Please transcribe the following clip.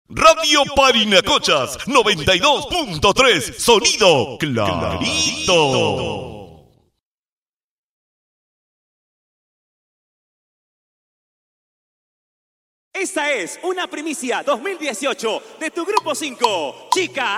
Radio Parinacochas 92.3, sonido clarito. Esta es una primicia 2018 de tu Grupo 5, Chica